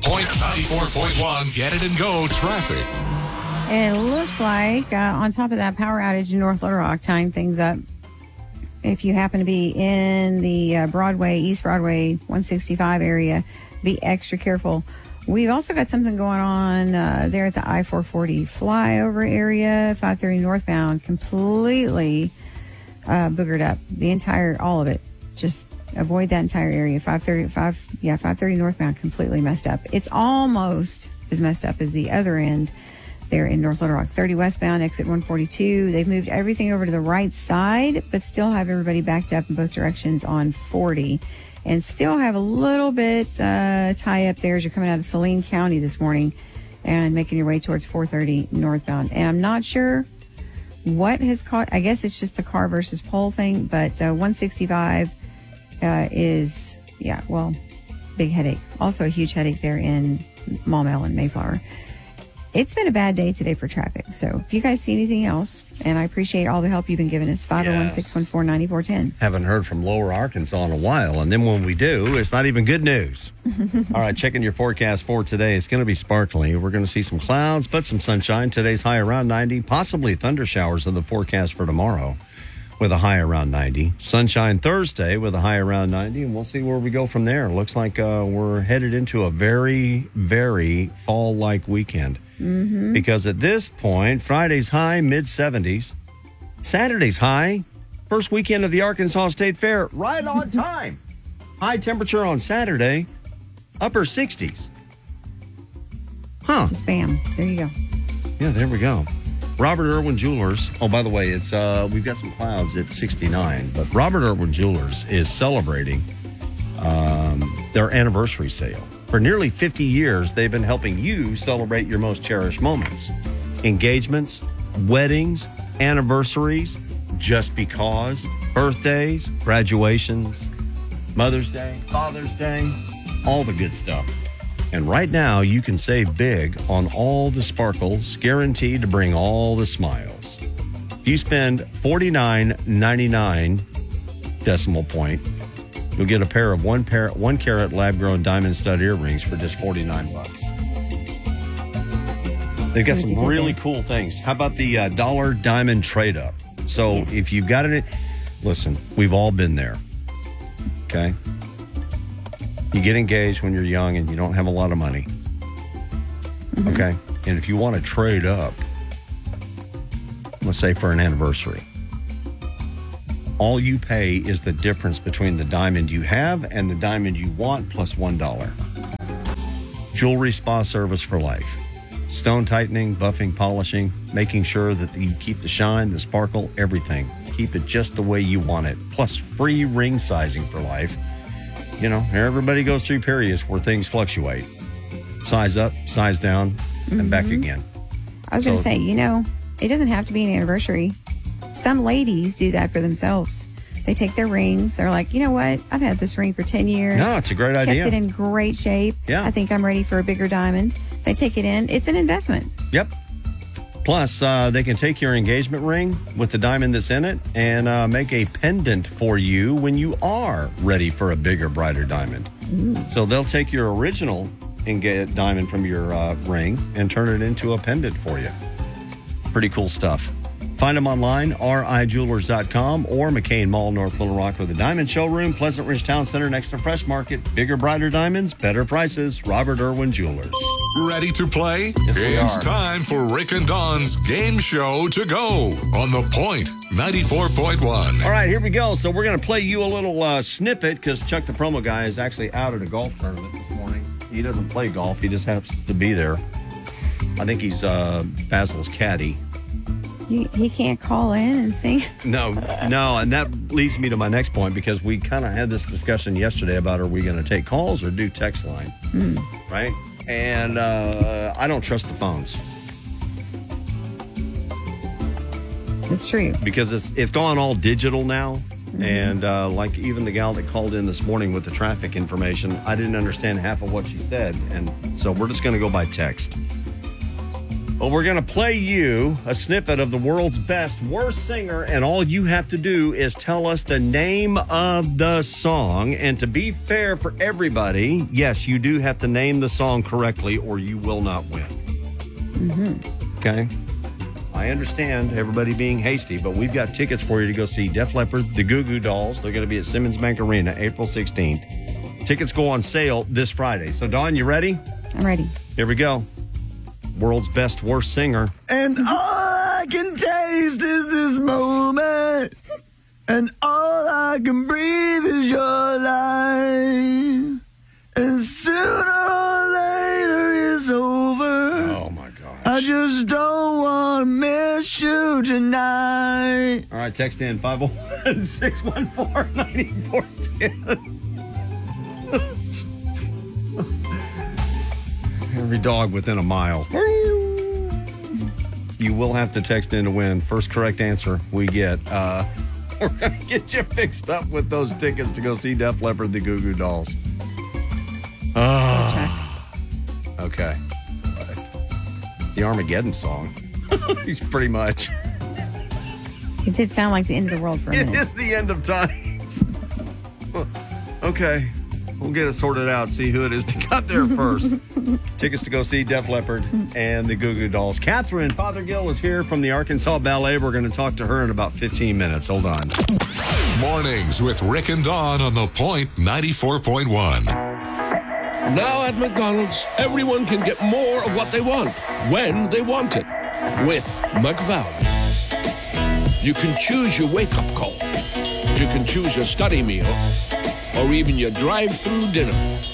Point 94.1, get it and go traffic. And it looks like on top of that power outage in North Little Rock, tying things up. If you happen to be in the Broadway, East Broadway 165 area, be extra careful. We've also got something going on there at the I-440 flyover area, 530 northbound, completely boogered up. All of it. Just avoid that entire area. 530 northbound, completely messed up. It's almost as messed up as the other end there in North Little Rock. 30 westbound, exit 142. They've moved everything over to the right side, but still have everybody backed up in both directions on 40. And still have a little bit tie up there as you're coming out of Saline County this morning and making your way towards 430 northbound. And I'm not sure what has caught. I guess it's just the car versus pole thing, but 165 is, big headache. Also a huge headache there in Maumelle and Mayflower. It's been a bad day today for traffic. So if you guys see anything else, and I appreciate all the help you've been giving us, 501-614-9410. Haven't heard from Lower Arkansas in a while. And then when we do, it's not even good news. All right, checking your forecast for today. It's going to be sparkly. We're going to see some clouds, but some sunshine. Today's high around 90. Possibly thunder showers in the forecast for tomorrow with a high around 90. Sunshine Thursday with a high around 90. And we'll see where we go from there. Looks like we're headed into a very, very fall-like weekend. Mm-hmm. Because at this point, Friday's high, mid-70s. Saturday's high, first weekend of the Arkansas State Fair, right on time. High temperature on Saturday, upper 60s. Huh. Just bam. There you go. Yeah, there we go. Robert Irwin Jewelers. Oh, by the way, it's we've got some clouds at 69. But Robert Irwin Jewelers is celebrating their anniversary sale. For nearly 50 years, they've been helping you celebrate your most cherished moments. Engagements, weddings, anniversaries, just because, birthdays, graduations, Mother's Day, Father's Day, all the good stuff. And right now, you can save big on all the sparkles, guaranteed to bring all the smiles. If you spend $49.99 decimal point, you'll get a pair of one carat lab-grown diamond stud earrings for just $49. They've got some really cool things. How about the dollar diamond trade-up? So if you've got it, listen, we've all been there, okay? You get engaged when you're young and you don't have a lot of money, okay? And if you want to trade up, let's say for an anniversary, all you pay is the difference between the diamond you have and the diamond you want plus $1. Jewelry spa service for life. Stone tightening, buffing, polishing, making sure that you keep the shine, the sparkle, everything. Keep it just the way you want it. Plus free ring sizing for life. You know, everybody goes through periods where things fluctuate. Size up, size down, and back again. I was going to say, it doesn't have to be an anniversary. Some ladies do that for themselves. They take their rings. They're like, you know what? I've had this ring for 10 years. No, it's a great idea. Kept it in great shape. Yeah. I think I'm ready for a bigger diamond. They take it in. It's an investment. Yep. Plus, they can take your engagement ring with the diamond that's in it and make a pendant for you when you are ready for a bigger, brighter diamond. Ooh. So they'll take your original diamond from your ring and turn it into a pendant for you. Pretty cool stuff. Find them online, rijewelers.com or McCain Mall, North Little Rock, or the Diamond Showroom, Pleasant Ridge Town Center next to Fresh Market. Bigger, brighter diamonds, better prices. Robert Irwin Jewelers. Ready to play? Yes, it's time for Rick and Dawn's game show to go on The Point 94.1. All right, here we go. So we're going to play you a little snippet because Chuck the promo guy is actually out at a golf tournament this morning. He doesn't play golf. He just happens to be there. I think he's Basil's caddy. He can't call in and sing? No, and that leads me to my next point because we kind of had this discussion yesterday about are we going to take calls or do text line, right? And I don't trust the phones. It's true. Because it's gone all digital now. And like even the gal that called in this morning with the traffic information, I didn't understand half of what she said. And so we're just going to go by text. Well, we're going to play you a snippet of the world's best, worst singer, and all you have to do is tell us the name of the song. And to be fair for everybody, yes, you do have to name the song correctly or you will not win. Mm-hmm. Okay? I understand everybody being hasty, but we've got tickets for you to go see Def Leppard, the Goo Goo Dolls. They're going to be at Simmons Bank Arena April 16th. Tickets go on sale this Friday. So, Dawn, you ready? I'm ready. Here we go. World's best, worst singer. And all I can taste is this moment. And all I can breathe is your life. And sooner or later it's over. Oh, my gosh. I just don't want to miss you tonight. All right, text in 501-614-9410. Every dog within a mile. You will have to text in to win. First correct answer we get. We're going to get you fixed up with those tickets to go see Def Leppard, the Goo Goo Dolls. Okay. The Armageddon song. He's pretty much. It did sound like the end of the world for a minute. It is the end of times. Okay. We'll get it sorted out, see who it is that got there first. Tickets to go see Def Leppard and the Goo Goo Dolls. Catherine Fothergill is here from the Arkansas Ballet. We're going to talk to her in about 15 minutes. Hold on. Mornings with Rick and Dawn on The Point 94.1. Now at McDonald's, everyone can get more of what they want, when they want it, with McValue. You can choose your wake-up call. You can choose your study meal, or even your drive-through dinner.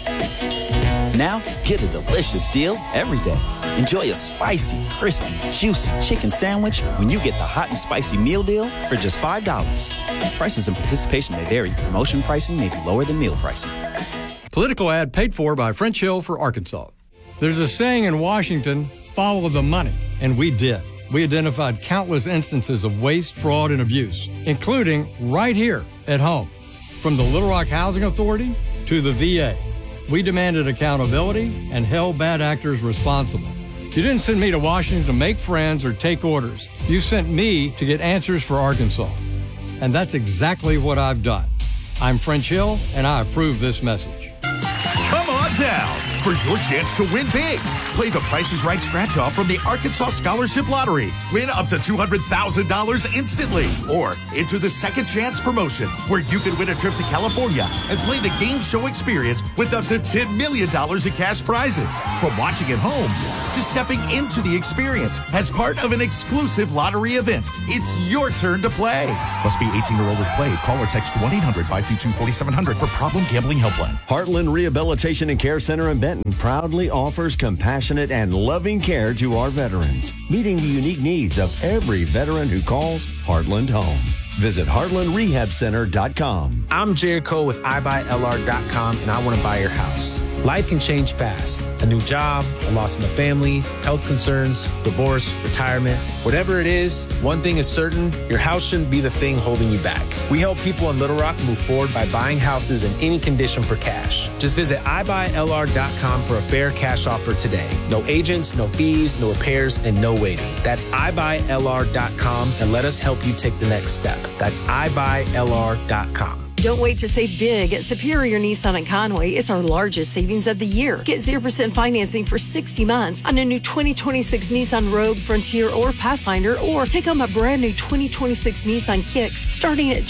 Now, get a delicious deal every day. Enjoy a spicy, crispy, juicy chicken sandwich when you get the hot and spicy meal deal for just $5. Prices and participation may vary. Promotion pricing may be lower than meal pricing. Political ad paid for by French Hill for Arkansas. There's a saying in Washington, follow the money, and we did. We identified countless instances of waste, fraud, and abuse, including right here at home. From the Little Rock Housing Authority to the VA, we demanded accountability and held bad actors responsible. You didn't send me to Washington to make friends or take orders. You sent me to get answers for Arkansas. And that's exactly what I've done. I'm French Hill, and I approve this message. Come on down for your chance to win big. Play the Price is Right scratch-off from the Arkansas Scholarship Lottery. Win up to $200,000 instantly. Or enter the Second Chance promotion, where you can win a trip to California and play the game show experience with up to $10 million in cash prizes. From watching at home to stepping into the experience as part of an exclusive lottery event, it's your turn to play. Must be 18 or older to play. Call or text 1-800-522-4700 for Problem Gambling Helpline. Heartland Rehabilitation and Care Center in Benton proudly offers compassionate and loving care to our veterans, meeting the unique needs of every veteran who calls Heartland home. Visit heartlandrehabcenter.com. I'm Jared Cole with iBuyLR.com, and I want to buy your house. Life can change fast. A new job, a loss in the family, health concerns, divorce, retirement. Whatever it is, one thing is certain, your house shouldn't be the thing holding you back. We help people in Little Rock move forward by buying houses in any condition for cash. Just visit iBuyLR.com for a fair cash offer today. No agents, no fees, no repairs, and no waiting. That's iBuyLR.com, and let us help you take the next step. That's iBuyLR.com. Don't wait to save big at Superior Nissan in Conway. It's our largest savings of the year. Get 0% financing for 60 months on a new 2026 Nissan Rogue, Frontier, or Pathfinder, or take home a brand new 2026 Nissan Kicks starting at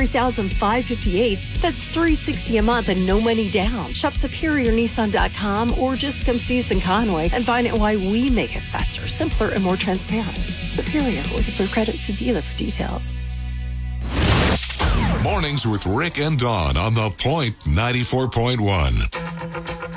$23,558. That's $360 a month and no money down. Shop SuperiorNissan.com or just come see us in Conway and find out why we make it faster, simpler, and more transparent. Superior, looking for credits to dealer for details. Mornings with Rick and Dawn on The Point 94.1.